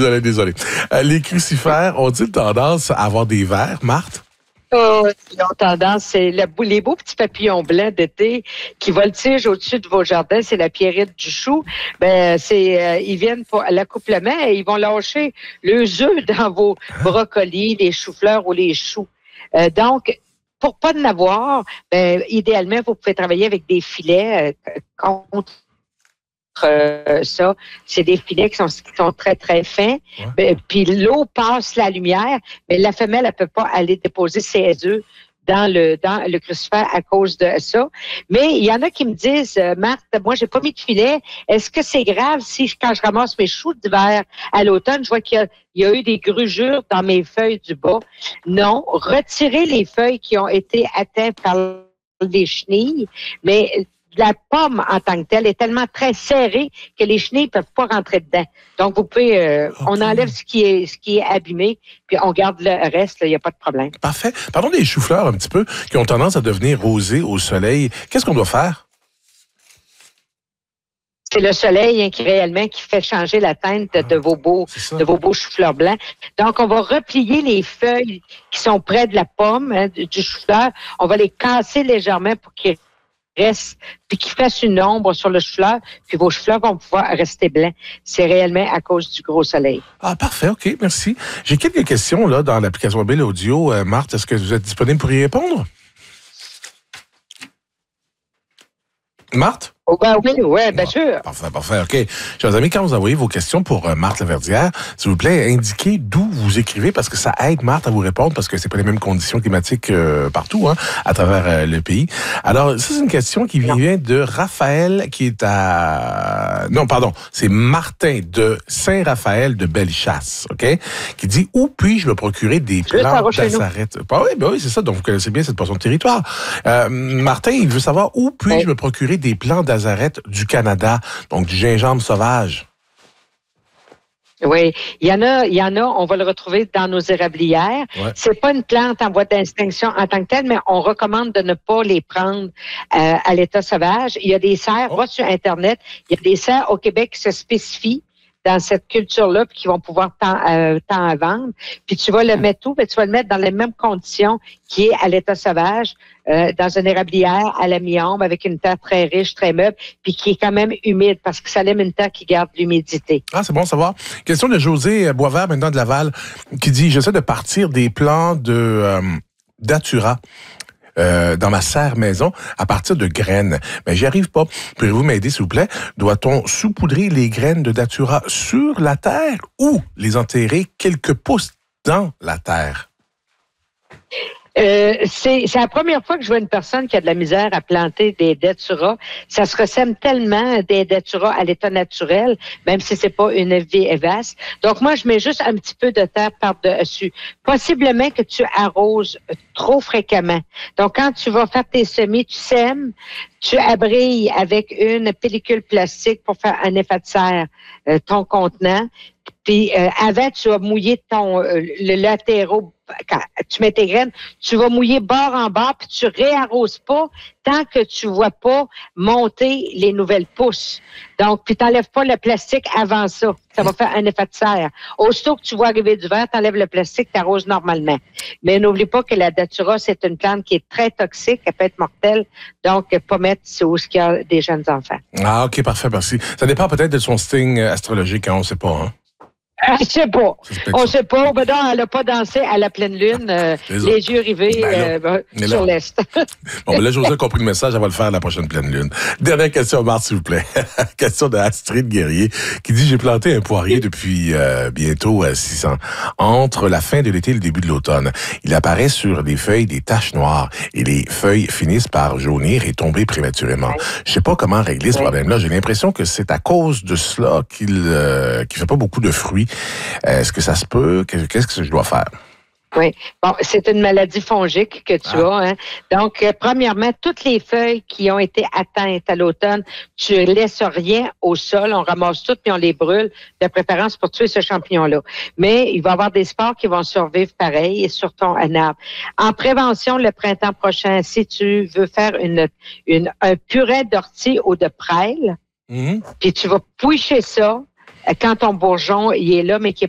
Désolé. Les crucifères ont-ils tendance à avoir des vers, Marthe? Ils ont tendance, c'est les beaux petits papillons blancs d'été qui voltigent au-dessus de vos jardins, c'est la pierrite du chou. Ben, ils viennent pour l'accouplement et ils vont lâcher leurs œufs dans vos brocolis, les choux-fleurs ou les choux. Donc, pour pas en avoir, ben, idéalement, vous pouvez travailler avec des filets contre ça. C'est des filets qui sont très, très fins. Ouais. Puis l'eau passe la lumière, mais la femelle, elle peut pas aller déposer ses œufs dans le crucifère à cause de ça. Mais il y en a qui me disent, Marthe, moi, j'ai pas mis de filet. Est-ce que c'est grave si, quand je ramasse mes choux d'hiver à l'automne, je vois qu'il y a eu des grugures dans mes feuilles du bas? Non. Retirez les feuilles qui ont été atteintes par les chenilles, mais la pomme en tant que telle est tellement très serrée que les chenilles ne peuvent pas rentrer dedans. Donc, vous pouvez, on enlève ce qui est abîmé, puis on garde le reste, il n'y a pas de problème. Parfait. Parlons des choux-fleurs un petit peu, qui ont tendance à devenir rosés au soleil. Qu'est-ce qu'on doit faire? C'est le soleil qui fait changer la teinte de vos beaux choux-fleurs blancs. Donc, on va replier les feuilles qui sont près de la pomme, du chou-fleur. On va les casser légèrement pour qu'ils reste, puis qu'il fasse une ombre sur le chou-fleur, puis vos chou-fleurs vont pouvoir rester blancs. C'est réellement à cause du gros soleil. Ah, parfait, OK, merci. J'ai quelques questions là dans l'application mobile audio. Marthe, est-ce que vous êtes disponible pour y répondre? Marthe? Oh, ben oui, bien sûr. Parfait, OK. Chers amis, quand vous envoyez vos questions pour Marthe Laverdière, s'il vous plaît, indiquez d'où vous écrivez, parce que ça aide Marthe à vous répondre, parce que c'est pas les mêmes conditions climatiques partout, à travers le pays. Alors, ça, c'est une question qui vient de Raphaël, qui est à... Non, pardon, c'est Martin de Saint-Raphaël de Bellechasse, OK? Qui dit, où puis-je me procurer des plantes d'azareth? Oui, c'est ça, donc vous connaissez bien cette portion de territoire. Martin, il veut savoir où puis-je me procurer des plantes d'azareth du Canada, donc du gingembre sauvage. Oui, il y en a, on va le retrouver dans nos érablières. Ouais. C'est pas une plante en voie d'extinction en tant que telle, mais on recommande de ne pas les prendre à l'état sauvage. Il y a des serres, va sur Internet, il y a des serres au Québec qui se spécifient dans cette culture-là, puis qui vont pouvoir t'en vendre. Puis tu vas le mettre où? Ben, tu vas le mettre dans les mêmes conditions qui est à l'état sauvage, dans une érablière à la mi-ombre, avec une terre très riche, très meuble, puis qui est quand même humide, parce que ça aime une terre qui garde l'humidité. Ah, c'est bon à savoir. Question de José Boisvert, maintenant de Laval, qui dit, j'essaie de partir des plants de datura. Dans ma serre maison à partir de graines. Mais j'y arrive pas. Pourriez-vous m'aider, s'il vous plaît? Doit-on saupoudrer les graines de datura sur la terre ou les enterrer quelques pouces dans la terre? C'est la première fois que je vois une personne qui a de la misère à planter des datura. Ça se ressemble tellement des datura à l'état naturel, même si c'est pas une vie vaste. Donc moi, je mets juste un petit peu de terre par-dessus. Possiblement que tu arroses trop fréquemment. Donc quand tu vas faire tes semis, tu sèmes, tu abrilles avec une pellicule plastique pour faire un effet de serre ton contenant. Puis avant, tu vas mouiller le latéraux. Quand tu mets tes graines, tu vas mouiller bord en bord, puis tu réarroses pas tant que tu vois pas monter les nouvelles pousses. Donc, puis t'enlèves pas le plastique avant ça. Ça va faire un effet de serre. Aussitôt que tu vois arriver du vent, t'enlèves le plastique, t'arroses normalement. Mais n'oublie pas que la datura, c'est une plante qui est très toxique, elle peut être mortelle. Donc, pas mettre où il y a des jeunes enfants. Ah, OK, parfait, merci. Ça dépend peut-être de son signe astrologique, on ne sait pas, hein? Je sais pas. On sait pas. Ben non, elle n'a pas dansé à la pleine lune, les yeux rivés sur l'Est. Bon, là, José a compris le message, elle va le faire à la prochaine pleine lune. Dernière question, Marthe, s'il vous plaît. Question de Astrid Guerrier, qui dit, j'ai planté un poirier depuis bientôt 6 ans. Entre la fin de l'été et le début de l'automne, il apparaît sur les feuilles des taches noires et les feuilles finissent par jaunir et tomber prématurément. Je sais pas comment régler ce problème-là. J'ai l'impression que c'est à cause de cela qu'il fait pas beaucoup de fruits. Est-ce que ça se peut? Qu'est-ce que je dois faire? Oui. Bon, c'est une maladie fongique que tu as. Hein? Donc, premièrement, toutes les feuilles qui ont été atteintes à l'automne, tu laisses rien au sol, on ramasse toutes puis on les brûle, de préférence pour tuer ce champignon-là. Mais il va y avoir des spores qui vont survivre pareil sur ton arbre. En prévention, le printemps prochain, si tu veux faire un purée d'ortie ou de prêle, puis tu vas pouicher ça, quand ton bourgeon il est là, mais qui n'est